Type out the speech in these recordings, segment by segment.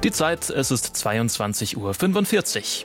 Die Zeit, es ist 22:45 Uhr.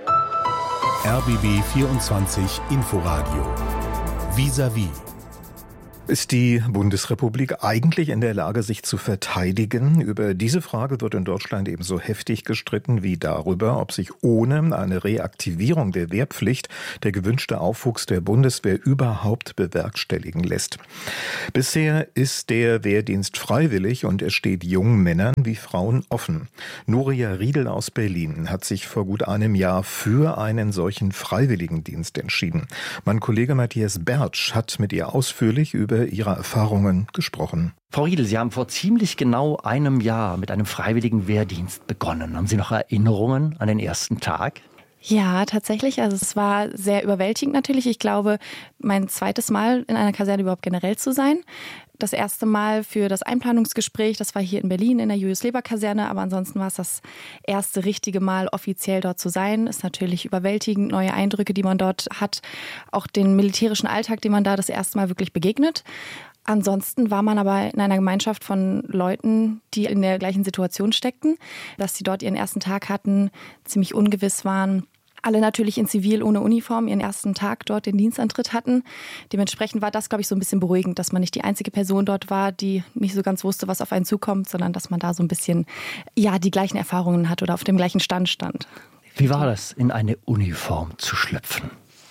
RBB 24 Inforadio. Vis-à-vis. Ist die Bundesrepublik eigentlich in der Lage, sich zu verteidigen? Über diese Frage wird in Deutschland ebenso heftig gestritten wie darüber, ob sich ohne eine Reaktivierung der Wehrpflicht der gewünschte Aufwuchs der Bundeswehr überhaupt bewerkstelligen lässt. Bisher ist der Wehrdienst freiwillig und er steht jungen Männern wie Frauen offen. Nuria Riedel aus Berlin hat sich vor gut einem Jahr für einen solchen Freiwilligendienst entschieden. Mein Kollege Matthias Bertsch hat mit ihr ausführlich über ihre Erfahrungen gesprochen. Frau Riedel, Sie haben vor ziemlich genau einem Jahr mit einem freiwilligen Wehrdienst begonnen. Haben Sie noch Erinnerungen an den ersten Tag? Ja, tatsächlich. Also es war sehr überwältigend natürlich. Ich glaube, mein zweites Mal in einer Kaserne überhaupt generell zu sein. Das erste Mal für das Einplanungsgespräch, das war hier in Berlin in der Julius-Leber-Kaserne, aber ansonsten war es das erste richtige Mal offiziell dort zu sein. Ist natürlich überwältigend, neue Eindrücke, die man dort hat, auch den militärischen Alltag, dem man da das erste Mal wirklich begegnet. Ansonsten war man aber in einer Gemeinschaft von Leuten, die in der gleichen Situation steckten, dass sie dort ihren ersten Tag hatten, ziemlich ungewiss waren. Alle natürlich in Zivil ohne Uniform ihren ersten Tag dort den Dienstantritt hatten. Dementsprechend war das, glaube ich, so ein bisschen beruhigend, dass man nicht die einzige Person dort war, die nicht so ganz wusste, was auf einen zukommt, sondern dass man da so ein bisschen die gleichen Erfahrungen hat oder auf dem gleichen Stand stand. Wie war das, in eine Uniform zu schlüpfen?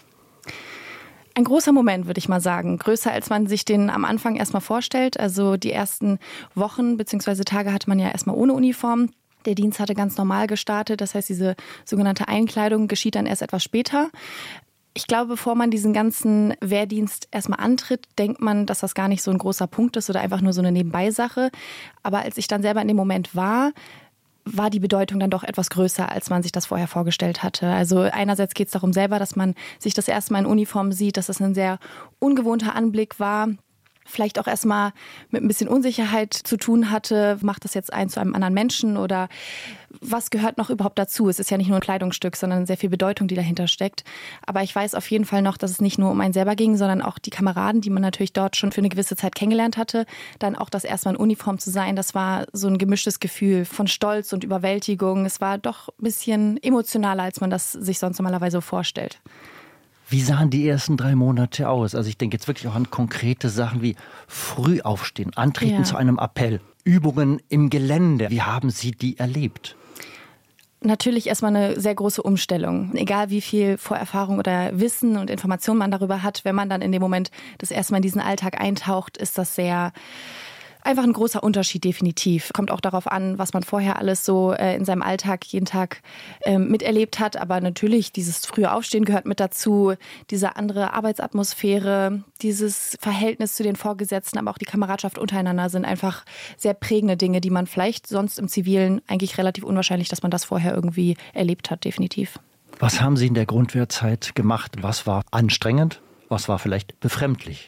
Ein großer Moment, würde ich mal sagen. Größer, als man sich den am Anfang erstmal vorstellt. Also die ersten Wochen bzw. Tage hatte man ja erstmal ohne Uniform. Der Dienst hatte ganz normal gestartet. Das heißt, diese sogenannte Einkleidung geschieht dann erst etwas später. Ich glaube, bevor man diesen ganzen Wehrdienst erstmal antritt, denkt man, dass das gar nicht so ein großer Punkt ist oder einfach nur so eine Nebenbeisache. Aber als ich dann selber in dem Moment war die Bedeutung dann doch etwas größer, als man sich das vorher vorgestellt hatte. Also einerseits geht es darum selber, dass man sich das erste Mal in Uniform sieht, dass es ein sehr ungewohnter Anblick war. Vielleicht auch erstmal mit ein bisschen Unsicherheit zu tun hatte. Macht das jetzt einen zu einem anderen Menschen oder was gehört noch überhaupt dazu? Es ist ja nicht nur ein Kleidungsstück, sondern sehr viel Bedeutung, die dahinter steckt. Aber ich weiß auf jeden Fall noch, dass es nicht nur um einen selber ging, sondern auch die Kameraden, die man natürlich dort schon für eine gewisse Zeit kennengelernt hatte. Dann auch das erste Mal in Uniform zu sein, das war so ein gemischtes Gefühl von Stolz und Überwältigung. Es war doch ein bisschen emotionaler, als man das sich sonst normalerweise vorstellt. Wie sahen die ersten 3 Monate aus? Also ich denke jetzt wirklich auch an konkrete Sachen wie früh aufstehen, antreten zu einem Appell, Übungen im Gelände. Wie haben Sie die erlebt? Natürlich erstmal eine sehr große Umstellung. Egal wie viel Vorerfahrung oder Wissen und Information man darüber hat, wenn man dann in dem Moment das erste Mal in diesen Alltag eintaucht, ist das einfach ein großer Unterschied, definitiv. Kommt auch darauf an, was man vorher alles so in seinem Alltag jeden Tag miterlebt hat. Aber natürlich, dieses frühe Aufstehen gehört mit dazu, diese andere Arbeitsatmosphäre, dieses Verhältnis zu den Vorgesetzten, aber auch die Kameradschaft untereinander sind einfach sehr prägende Dinge, die man vielleicht sonst im Zivilen eigentlich relativ unwahrscheinlich, dass man das vorher irgendwie erlebt hat, definitiv. Was haben Sie in der Grundwehrzeit gemacht? Was war anstrengend? Was war vielleicht befremdlich?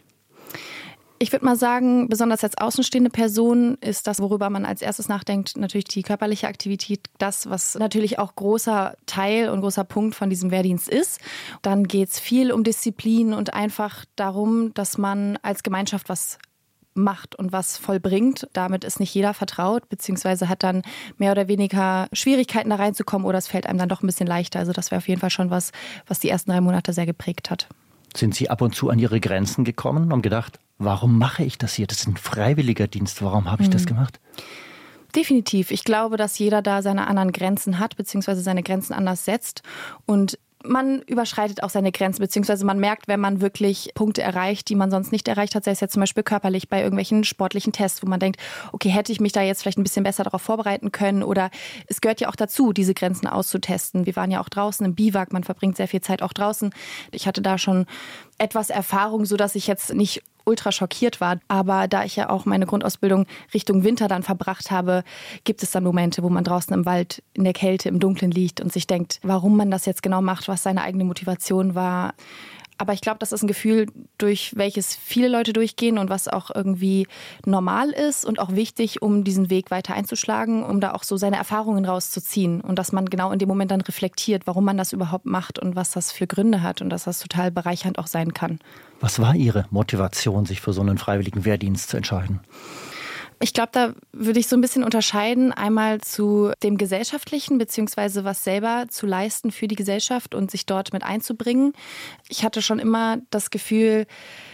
Ich würde mal sagen, besonders als außenstehende Person ist das, worüber man als erstes nachdenkt, natürlich die körperliche Aktivität, das, was natürlich auch großer Teil und großer Punkt von diesem Wehrdienst ist. Dann geht es viel um Disziplin und einfach darum, dass man als Gemeinschaft was macht und was vollbringt. Damit ist nicht jeder vertraut, beziehungsweise hat dann mehr oder weniger Schwierigkeiten da reinzukommen oder es fällt einem dann doch ein bisschen leichter. Also das wäre auf jeden Fall schon was die ersten 3 Monate sehr geprägt hat. Sind Sie ab und zu an Ihre Grenzen gekommen und gedacht, warum mache ich das hier? Das ist ein freiwilliger Dienst. Warum habe ich das gemacht? Definitiv. Ich glaube, dass jeder da seine anderen Grenzen hat, beziehungsweise seine Grenzen anders setzt. Und man überschreitet auch seine Grenzen, beziehungsweise man merkt, wenn man wirklich Punkte erreicht, die man sonst nicht erreicht hat, sei es jetzt zum Beispiel körperlich bei irgendwelchen sportlichen Tests, wo man denkt, okay, hätte ich mich da jetzt vielleicht ein bisschen besser darauf vorbereiten können oder es gehört ja auch dazu, diese Grenzen auszutesten. Wir waren ja auch draußen im Biwak, man verbringt sehr viel Zeit auch draußen. Ich hatte da schon etwas Erfahrung, sodass ich jetzt nicht ultra schockiert war. Aber da ich ja auch meine Grundausbildung Richtung Winter dann verbracht habe, gibt es dann Momente, wo man draußen im Wald in der Kälte, im Dunkeln liegt und sich denkt, warum man das jetzt genau macht, was seine eigene Motivation war. Aber ich glaube, das ist ein Gefühl, durch welches viele Leute durchgehen und was auch irgendwie normal ist und auch wichtig, um diesen Weg weiter einzuschlagen, um da auch so seine Erfahrungen rauszuziehen und dass man genau in dem Moment dann reflektiert, warum man das überhaupt macht und was das für Gründe hat und dass das total bereichernd auch sein kann. Was war Ihre Motivation, sich für so einen freiwilligen Wehrdienst zu entscheiden? Ich glaube, da würde ich so ein bisschen unterscheiden, einmal zu dem Gesellschaftlichen, beziehungsweise was selber zu leisten für die Gesellschaft und sich dort mit einzubringen. Ich hatte schon immer das Gefühl,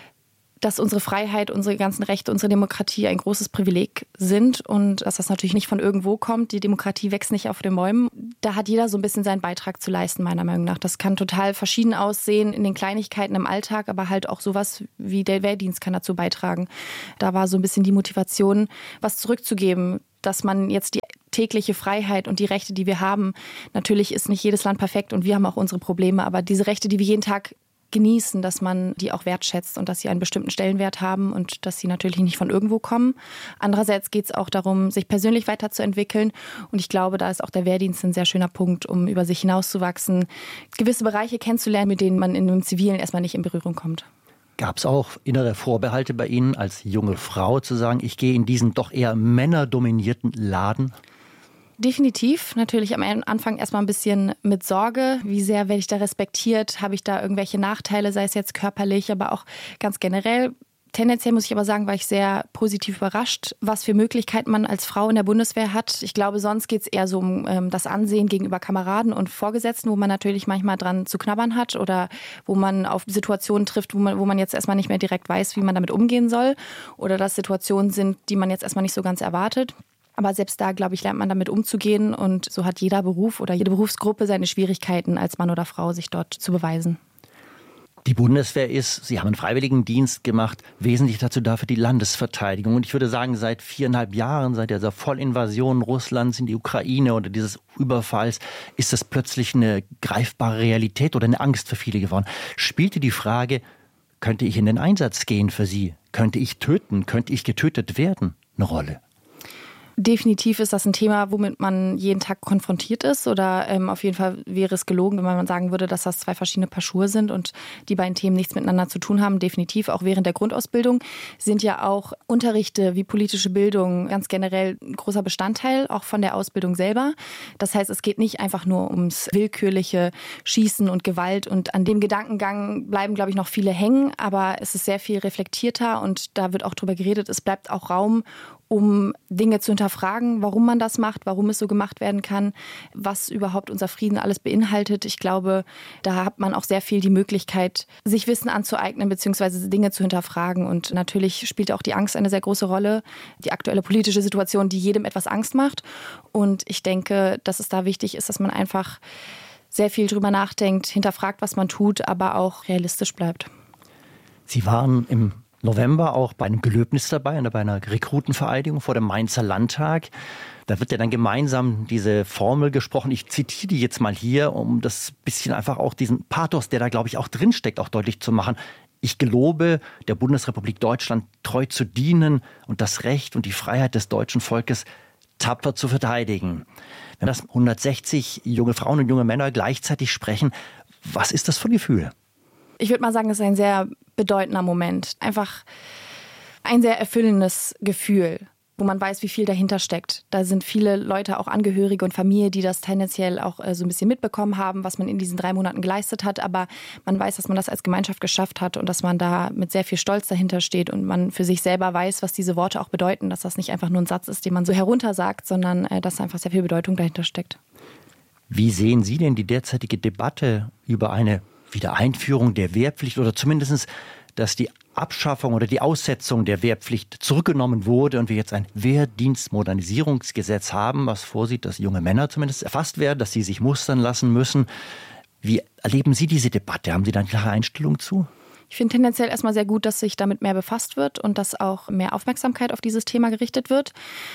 dass unsere Freiheit, unsere ganzen Rechte, unsere Demokratie ein großes Privileg sind und dass das natürlich nicht von irgendwo kommt. Die Demokratie wächst nicht auf den Bäumen. Da hat jeder so ein bisschen seinen Beitrag zu leisten, meiner Meinung nach. Das kann total verschieden aussehen in den Kleinigkeiten im Alltag, aber halt auch sowas wie der Wehrdienst kann dazu beitragen. Da war so ein bisschen die Motivation, was zurückzugeben, dass man jetzt die tägliche Freiheit und die Rechte, die wir haben, natürlich ist nicht jedes Land perfekt und wir haben auch unsere Probleme, aber diese Rechte, die wir jeden Tag genießen, dass man die auch wertschätzt und dass sie einen bestimmten Stellenwert haben und dass sie natürlich nicht von irgendwo kommen. Andererseits geht es auch darum, sich persönlich weiterzuentwickeln und ich glaube, da ist auch der Wehrdienst ein sehr schöner Punkt, um über sich hinauszuwachsen, gewisse Bereiche kennenzulernen, mit denen man in einem Zivilen erstmal nicht in Berührung kommt. Gab es auch innere Vorbehalte bei Ihnen als junge Frau zu sagen, ich gehe in diesen doch eher männerdominierten Laden? Definitiv. Natürlich am Anfang erstmal ein bisschen mit Sorge. Wie sehr werde ich da respektiert? Habe ich da irgendwelche Nachteile, sei es jetzt körperlich, aber auch ganz generell? Tendenziell muss ich aber sagen, war ich sehr positiv überrascht, was für Möglichkeiten man als Frau in der Bundeswehr hat. Ich glaube, sonst geht es eher so um das Ansehen gegenüber Kameraden und Vorgesetzten, wo man natürlich manchmal dran zu knabbern hat oder wo man auf Situationen trifft, wo man jetzt erstmal nicht mehr direkt weiß, wie man damit umgehen soll oder dass Situationen sind, die man jetzt erstmal nicht so ganz erwartet. Aber selbst da, glaube ich, lernt man damit umzugehen und so hat jeder Beruf oder jede Berufsgruppe seine Schwierigkeiten als Mann oder Frau, sich dort zu beweisen. Die Bundeswehr ist, Sie haben einen Freiwilligendienst gemacht, wesentlich dazu da für die Landesverteidigung. Und ich würde sagen, seit 4,5 Jahren, seit dieser Vollinvasion Russlands in die Ukraine oder dieses Überfalls, ist das plötzlich eine greifbare Realität oder eine Angst für viele geworden. Spielte die Frage, könnte ich in den Einsatz gehen für Sie? Könnte ich töten? Könnte ich getötet werden? Eine Rolle? Definitiv ist das ein Thema, womit man jeden Tag konfrontiert ist oder auf jeden Fall wäre es gelogen, wenn man sagen würde, dass das 2 verschiedene Paar Schuhe sind und die beiden Themen nichts miteinander zu tun haben. Definitiv, auch während der Grundausbildung sind ja auch Unterrichte wie politische Bildung ganz generell ein großer Bestandteil, auch von der Ausbildung selber. Das heißt, es geht nicht einfach nur ums willkürliche Schießen und Gewalt und an dem Gedankengang bleiben, glaube ich, noch viele hängen, aber es ist sehr viel reflektierter und da wird auch drüber geredet, es bleibt auch Raum, um Dinge zu hinterfragen, warum man das macht, warum es so gemacht werden kann, was überhaupt unser Frieden alles beinhaltet. Ich glaube, da hat man auch sehr viel die Möglichkeit, sich Wissen anzueignen bzw. Dinge zu hinterfragen. Und natürlich spielt auch die Angst eine sehr große Rolle, die aktuelle politische Situation, die jedem etwas Angst macht. Und ich denke, dass es da wichtig ist, dass man einfach sehr viel drüber nachdenkt, hinterfragt, was man tut, aber auch realistisch bleibt. Sie waren im November auch bei einem Gelöbnis dabei, bei einer Rekrutenvereidigung vor dem Mainzer Landtag. Da wird ja dann gemeinsam diese Formel gesprochen. Ich zitiere die jetzt mal hier, um das bisschen einfach auch diesen Pathos, der da, glaube ich, auch drinsteckt, auch deutlich zu machen. Ich gelobe, der Bundesrepublik Deutschland treu zu dienen und das Recht und die Freiheit des deutschen Volkes tapfer zu verteidigen. Wenn das 160 junge Frauen und junge Männer gleichzeitig sprechen, was ist das für ein Gefühl? Ich würde mal sagen, das ist ein sehr bedeutender Moment. Einfach ein sehr erfüllendes Gefühl, wo man weiß, wie viel dahinter steckt. Da sind viele Leute, auch Angehörige und Familie, die das tendenziell auch so ein bisschen mitbekommen haben, was man in diesen 3 Monaten geleistet hat. Aber man weiß, dass man das als Gemeinschaft geschafft hat und dass man da mit sehr viel Stolz dahinter steht und man für sich selber weiß, was diese Worte auch bedeuten. Dass das nicht einfach nur ein Satz ist, den man so heruntersagt, sondern dass einfach sehr viel Bedeutung dahinter steckt. Wie sehen Sie denn die derzeitige Debatte über eine Wiedereinführung der Wehrpflicht oder zumindest, dass die Abschaffung oder die Aussetzung der Wehrpflicht zurückgenommen wurde und wir jetzt ein Wehrdienstmodernisierungsgesetz haben, was vorsieht, dass junge Männer zumindest erfasst werden, dass sie sich mustern lassen müssen. Wie erleben Sie diese Debatte? Haben Sie da eine klare Einstellung zu? Ich finde tendenziell erstmal sehr gut, dass sich damit mehr befasst wird und dass auch mehr Aufmerksamkeit auf dieses Thema gerichtet wird.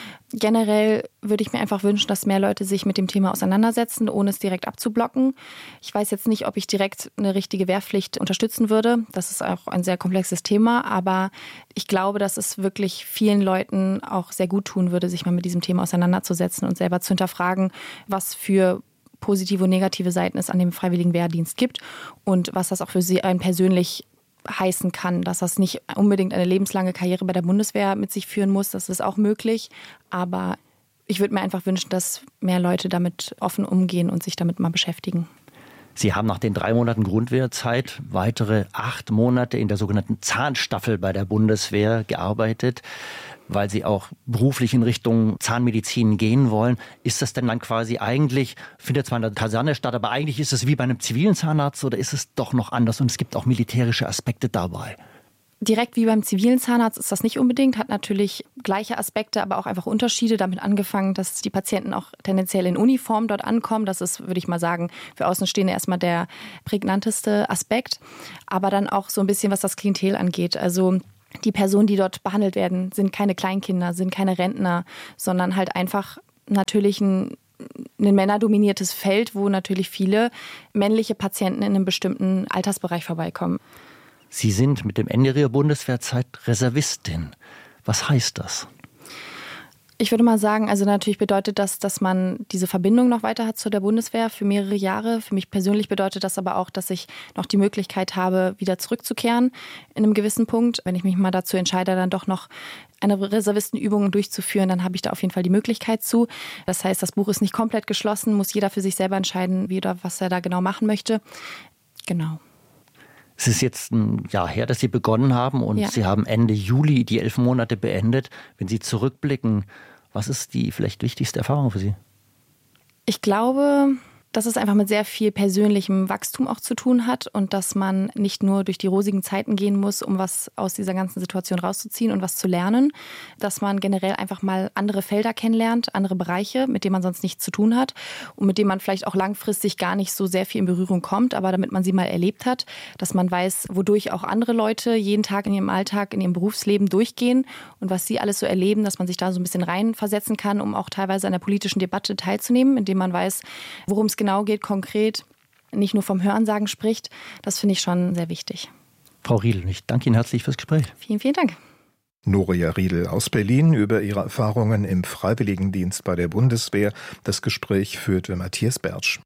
Generell würde ich mir einfach wünschen, dass mehr Leute sich mit dem Thema auseinandersetzen, ohne es direkt abzublocken. Ich weiß jetzt nicht, ob ich direkt eine richtige Wehrpflicht unterstützen würde. Das ist auch ein sehr komplexes Thema, aber ich glaube, dass es wirklich vielen Leuten auch sehr gut tun würde, sich mal mit diesem Thema auseinanderzusetzen und selber zu hinterfragen, was für positive und negative Seiten es an dem freiwilligen Wehrdienst gibt und was das auch für sie einen persönlich heißen kann, dass das nicht unbedingt eine lebenslange Karriere bei der Bundeswehr mit sich führen muss. Das ist auch möglich. Aber ich würde mir einfach wünschen, dass mehr Leute damit offen umgehen und sich damit mal beschäftigen. Sie haben nach den 3 Monaten Grundwehrzeit weitere 8 Monate in der sogenannten Zahnstaffel bei der Bundeswehr gearbeitet, weil Sie auch beruflich in Richtung Zahnmedizin gehen wollen. Ist das denn dann quasi eigentlich, findet zwar in der Kaserne statt, aber eigentlich ist es wie bei einem zivilen Zahnarzt oder ist es doch noch anders und es gibt auch militärische Aspekte dabei? Direkt wie beim zivilen Zahnarzt ist das nicht unbedingt, hat natürlich gleiche Aspekte, aber auch einfach Unterschiede. Damit angefangen, dass die Patienten auch tendenziell in Uniform dort ankommen. Das ist, würde ich mal sagen, für Außenstehende erstmal der prägnanteste Aspekt. Aber dann auch so ein bisschen, was das Klientel angeht. Also die Personen, die dort behandelt werden, sind keine Kleinkinder, sind keine Rentner, sondern halt einfach natürlich ein männerdominiertes Feld, wo natürlich viele männliche Patienten in einem bestimmten Altersbereich vorbeikommen. Sie sind mit dem Ende Ihrer Bundeswehrzeit Reservistin. Was heißt das? Ich würde mal sagen, also natürlich bedeutet das, dass man diese Verbindung noch weiter hat zu der Bundeswehr für mehrere Jahre. Für mich persönlich bedeutet das aber auch, dass ich noch die Möglichkeit habe, wieder zurückzukehren in einem gewissen Punkt. Wenn ich mich mal dazu entscheide, dann doch noch eine Reservistenübung durchzuführen, dann habe ich da auf jeden Fall die Möglichkeit zu. Das heißt, das Buch ist nicht komplett geschlossen, muss jeder für sich selber entscheiden, wie oder was er da genau machen möchte. Genau. Es ist jetzt ein Jahr her, dass Sie begonnen haben und Sie haben Ende Juli die 11 Monate beendet. Wenn Sie zurückblicken, was ist die vielleicht wichtigste Erfahrung für Sie? Ich glaube, dass es einfach mit sehr viel persönlichem Wachstum auch zu tun hat und dass man nicht nur durch die rosigen Zeiten gehen muss, um was aus dieser ganzen Situation rauszuziehen und was zu lernen, dass man generell einfach mal andere Felder kennenlernt, andere Bereiche, mit denen man sonst nichts zu tun hat und mit denen man vielleicht auch langfristig gar nicht so sehr viel in Berührung kommt, aber damit man sie mal erlebt hat, dass man weiß, wodurch auch andere Leute jeden Tag in ihrem Alltag, in ihrem Berufsleben durchgehen und was sie alles so erleben, dass man sich da so ein bisschen reinversetzen kann, um auch teilweise an der politischen Debatte teilzunehmen, indem man weiß, worum es genau geht, konkret, nicht nur vom Hörensagen spricht. Das finde ich schon sehr wichtig. Frau Riedl, ich danke Ihnen herzlich fürs Gespräch. Vielen, vielen Dank. Noria Riedl aus Berlin über ihre Erfahrungen im Freiwilligendienst bei der Bundeswehr. Das Gespräch führte Matthias Bertsch.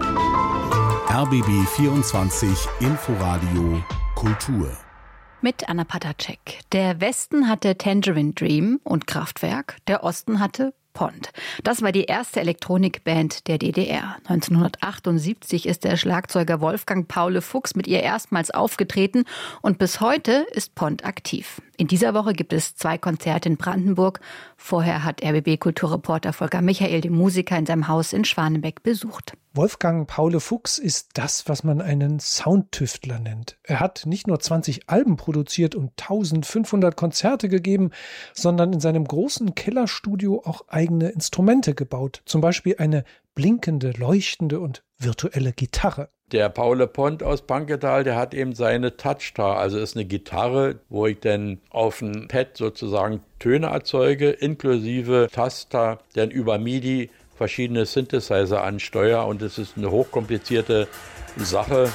RBB 24 Inforadio Kultur. Mit Anna Patacek. Der Westen hatte Tangerine Dream und Kraftwerk, der Osten hatte Pond. Das war die erste Elektronikband der DDR. 1978 ist der Schlagzeuger Wolfgang Paule Fuchs mit ihr erstmals aufgetreten und bis heute ist Pond aktiv. In dieser Woche gibt es 2 Konzerte in Brandenburg. Vorher hat RBB-Kulturreporter Volker Michael den Musiker in seinem Haus in Schwanebeck besucht. Wolfgang Paule Fuchs ist das, was man einen Soundtüftler nennt. Er hat nicht nur 20 Alben produziert und 1500 Konzerte gegeben, sondern in seinem großen Kellerstudio auch eigene Instrumente gebaut. Zum Beispiel eine blinkende, leuchtende und virtuelle Gitarre. Der Paule Pond aus Panketal, der hat eben seine Touchstar, also ist eine Gitarre, wo ich dann auf dem Pad sozusagen Töne erzeuge, inklusive Taster, dann über MIDI verschiedene Synthesizer ansteuere und es ist eine hochkomplizierte Sache.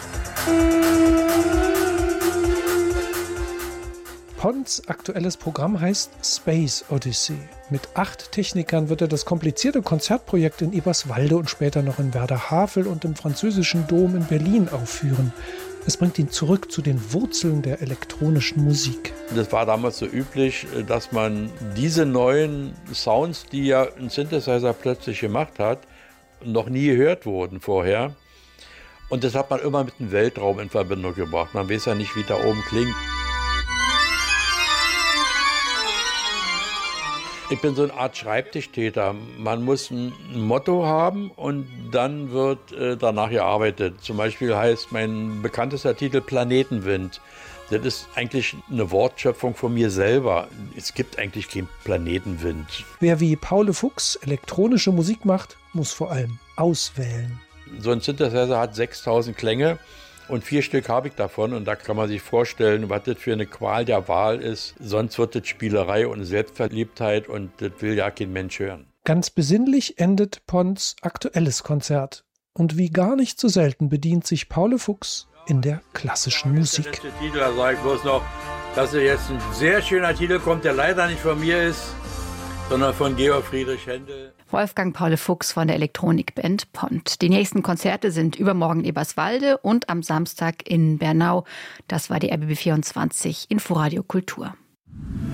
Ponds aktuelles Programm heißt Space Odyssey. Mit 8 Technikern wird er das komplizierte Konzertprojekt in Eberswalde und später noch in Werder-Havel und im Französischen Dom in Berlin aufführen. Es bringt ihn zurück zu den Wurzeln der elektronischen Musik. Das war damals so üblich, dass man diese neuen Sounds, die ja ein Synthesizer plötzlich gemacht hat, noch nie gehört wurden vorher. Und das hat man immer mit dem Weltraum in Verbindung gebracht. Man weiß ja nicht, wie da oben klingt. Ich bin so eine Art Schreibtischtäter. Man muss ein Motto haben und dann wird danach gearbeitet. Zum Beispiel heißt mein bekanntester Titel Planetenwind. Das ist eigentlich eine Wortschöpfung von mir selber. Es gibt eigentlich keinen Planetenwind. Wer wie Paule Fuchs elektronische Musik macht, muss vor allem auswählen. So ein Synthesizer hat 6000 Klänge. Und 4 Stück habe ich davon und da kann man sich vorstellen, was das für eine Qual der Wahl ist. Sonst wird das Spielerei und Selbstverliebtheit und das will ja kein Mensch hören. Ganz besinnlich endet Ponds aktuelles Konzert. Und wie gar nicht so selten bedient sich Paule Fuchs in der klassischen Musik. Der letzte Titel, da sage ich bloß noch, dass jetzt ein sehr schöner Titel kommt, der leider nicht von mir ist, sondern von Georg Friedrich Händel. Wolfgang Paule Fuchs von der Elektronikband Pond. Die nächsten Konzerte sind übermorgen in Eberswalde und am Samstag in Bernau. Das war die RBB 24 Inforadio Kultur.